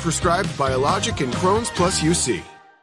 prescribed Biologic and Crohn's Plus UC.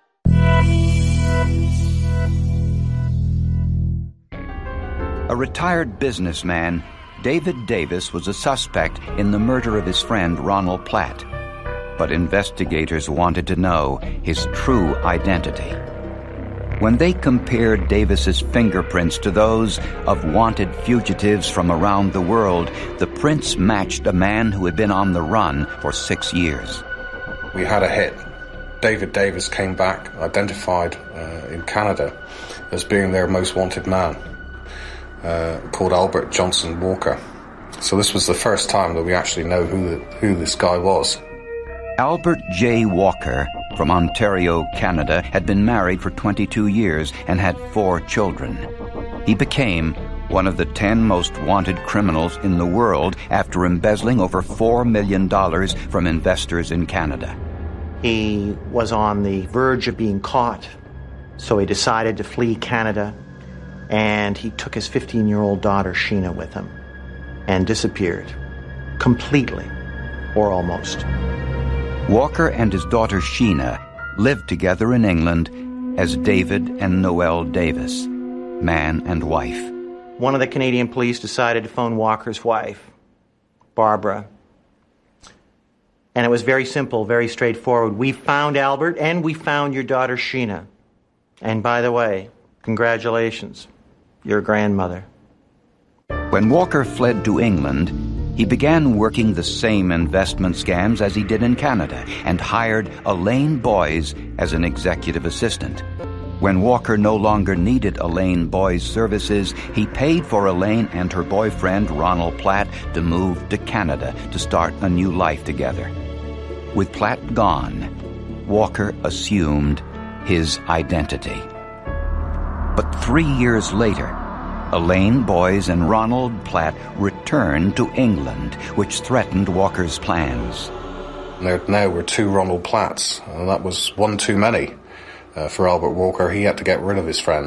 A retired businessman, David Davis was a suspect in the murder of his friend Ronald Platt. But investigators wanted to know his true identity. When they compared Davis's fingerprints to those of wanted fugitives from around the world, the prints matched a man who had been on the run for 6 years. We had a hit. David Davis came back, identified in Canada as being their most wanted man, called Albert Johnson Walker. So this was the first time that we actually know who this guy was. Albert J. Walker, from Ontario, Canada, had been married for 22 years and had 4 children. He became one of the 10 most wanted criminals in the world after embezzling over $4 million from investors in Canada. He was on the verge of being caught, so he decided to flee Canada, and he took his 15-year-old daughter, Sheena, with him and disappeared completely, or almost. Walker and his daughter Sheena lived together in England as David and Noelle Davis, man and wife. One of the Canadian police decided to phone Walker's wife, Barbara. And it was very simple, very straightforward. We found Albert and we found your daughter Sheena. And by the way, congratulations, your grandmother. When Walker fled to England, he began working the same investment scams as he did in Canada and hired Elaine Boyes as an executive assistant. When Walker no longer needed Elaine Boyes' services, he paid for Elaine and her boyfriend, Ronald Platt, to move to Canada to start a new life together. With Platt gone, Walker assumed his identity. But 3 years later, Elaine Boyes and Ronald Platt returned to England, which threatened Walker's plans. There now were 2 Ronald Platts, and that was one too many. For Albert Walker, he had to get rid of his friend.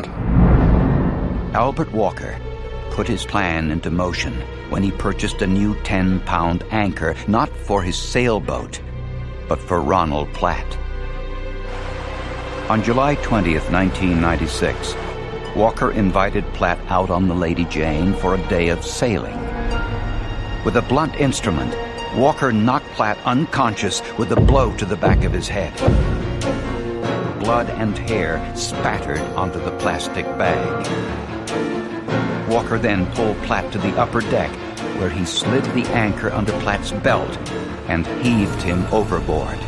Albert Walker put his plan into motion when he purchased a new 10-pound anchor, not for his sailboat, but for Ronald Platt. On July 20th, 1996, Walker invited Platt out on the Lady Jane for a day of sailing. With a blunt instrument, Walker knocked Platt unconscious with a blow to the back of his head. Blood and hair spattered onto the plastic bag. Walker then pulled Platt to the upper deck, where he slid the anchor under Platt's belt and heaved him overboard.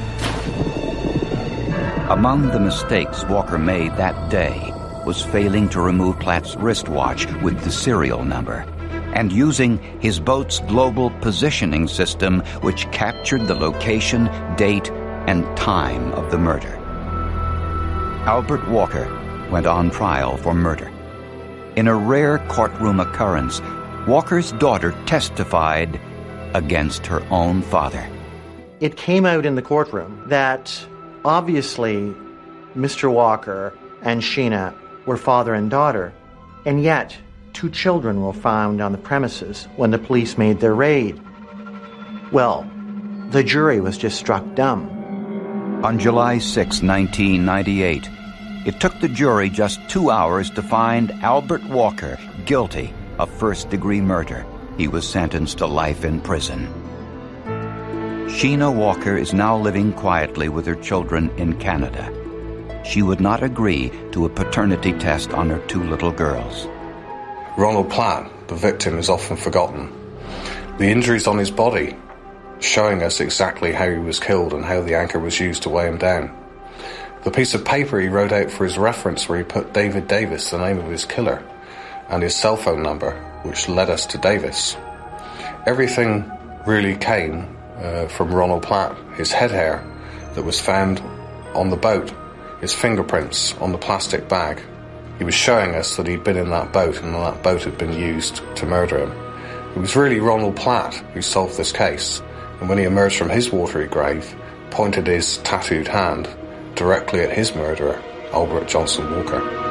Among the mistakes Walker made that day was failing to remove Platt's wristwatch with the serial number and using his boat's global positioning system, which captured the location, date, and time of the murder. Albert Walker went on trial for murder. In a rare courtroom occurrence, Walker's daughter testified against her own father. It came out in the courtroom that obviously Mr. Walker and Sheena were father and daughter, and yet 2 children were found on the premises when the police made their raid. Well, the jury was just struck dumb. On July 6, 1998, it took the jury just 2 hours to find Albert Walker guilty of first-degree murder. He was sentenced to life in prison. Sheena Walker is now living quietly with her children in Canada. She would not agree to a paternity test on her 2 little girls. Ronald Platt, the victim, is often forgotten. The injuries on his body showing us exactly how he was killed and how the anchor was used to weigh him down. The piece of paper he wrote out for his reference where he put David Davis, the name of his killer, and his cell phone number, which led us to Davis. Everything really came from Ronald Platt. His head hair that was found on the boat, his fingerprints on the plastic bag. He was showing us that he'd been in that boat and that boat had been used to murder him. It was really Ronald Platt who solved this case, and when he emerged from his watery grave, pointed his tattooed hand directly at his murderer, Albert Johnson Walker.